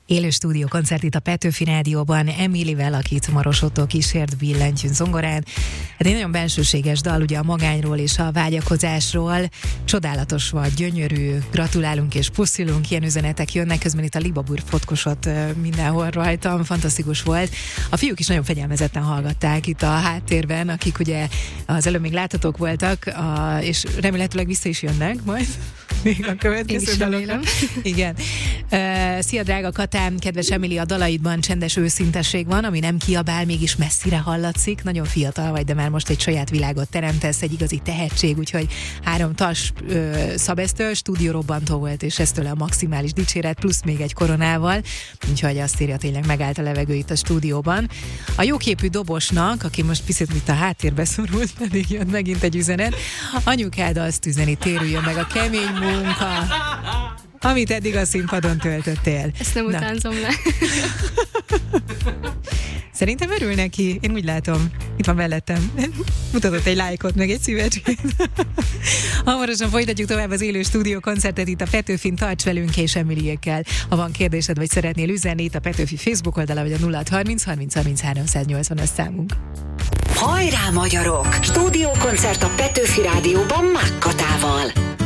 Élő stúdiókoncert itt a Petőfi Rádióban, Emilivel, akit Maros Ottó kísért billentyűn zongorán. Hát egy nagyon bensőséges dal, ugye a magányról és a vágyakozásról. Csodálatos vagy, gyönyörű, gratulálunk és puszilunk, ilyen üzenetek jönnek, közben itt a Libabur fotkosott mindenhol rajtam, fantasztikus volt. A fiúk is nagyon fegyelmezetten hallgatták itt a háttérben, akik ugye az előbb még láthatók voltak, és remélhetőleg vissza is jönnek majd. Még a következő dalokra. Igen. Szia, drága Katám, kedves Emili, a dalaidban csendes őszintesség van, ami nem kiabál, mégis messzire hallatszik. Nagyon fiatal vagy, de már most egy saját világot teremtesz, egy igazi tehetség, úgyhogy 3 tas szabesztől, stúdiórobbantó volt, és eztől a maximális dicséret, plusz még egy koronával, úgyhogy azt írja, tényleg megállt a levegő itt a stúdióban. A jóképű dobosnak, aki most picit mit a háttérbe szorult, pedig jött megint egy üzenet, anyukád azt üzeni, térüljön meg a kemény munka, amit eddig a színpadon töltöttél. Ezt nem utánzom le. Szerintem örül neki, én úgy látom. Itt van mellettem. Mutatott egy lájkot, meg egy szívecskét. Hamarosan folytatjuk tovább az élő stúdiókoncertet itt a Petőfin, tarts velünk és Emiliékkel. Ha van kérdésed, vagy szeretnél üzenni, itt a Petőfi Facebook oldala, vagy a 0630 30 30 380 számunk. Hajrá, magyarok! Stúdiókoncert a Petőfi Rádióban Mág Katával.